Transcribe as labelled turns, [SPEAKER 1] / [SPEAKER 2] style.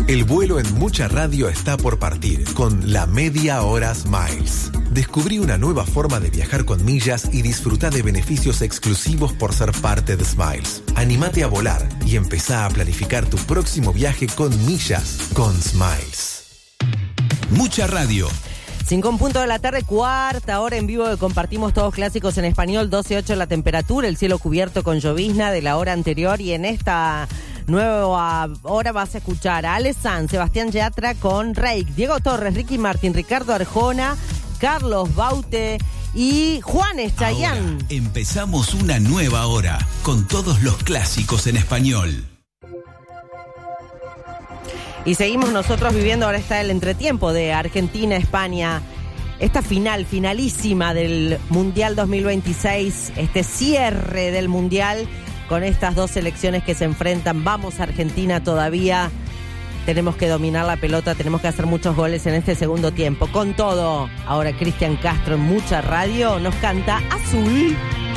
[SPEAKER 1] El vuelo en Mucha Radio está por partir con la Media Hora Smiles. Descubrí una nueva forma de viajar con millas y disfruta de beneficios exclusivos por ser parte de Smiles. Anímate a volar y empezá a planificar tu próximo viaje con millas con Smiles.
[SPEAKER 2] Mucha Radio.
[SPEAKER 3] 5:00 PM, cuarta hora en vivo que compartimos todos clásicos en español, 12:08 la temperatura, el cielo cubierto con llovizna de la hora anterior y en esta nueva hora vas a escuchar a Ale Sanz, Sebastián Yatra con Reik, Diego Torres, Ricky Martin, Ricardo Arjona, Carlos Baute y Juanes Chayanne.
[SPEAKER 2] Ahora empezamos una nueva hora con todos los clásicos en español.
[SPEAKER 3] Y seguimos nosotros viviendo, ahora está el entretiempo de Argentina-España, esta finalísima del Mundial 2026, este cierre del Mundial con estas dos selecciones que se enfrentan. Vamos Argentina todavía, tenemos que dominar la pelota, tenemos que hacer muchos goles en este segundo tiempo. Con todo, ahora Cristian Castro en Mucha Radio nos canta Azul.